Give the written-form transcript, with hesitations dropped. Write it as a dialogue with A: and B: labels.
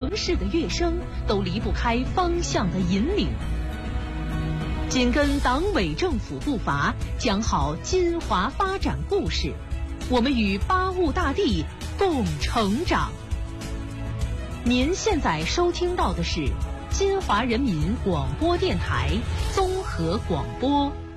A: 城市的乐声都离不开方向的引领。紧跟党委政府步伐，讲好金华发展故事，我们与八雾大地共成长。您现在收听到的是金华人民广播电台综合广播。